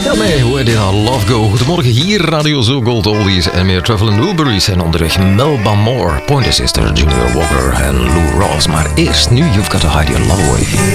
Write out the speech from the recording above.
Daarmee hoor je dit al Love Go. Goedemorgen, hier Radio Zo Gold Oldies en meer Travel and Wilburys zijn onderweg. Melba Moore, Pointer Sister, Junior Walker en Lou Ross. Maar eerst nu You've Got to Hide Your Love Away.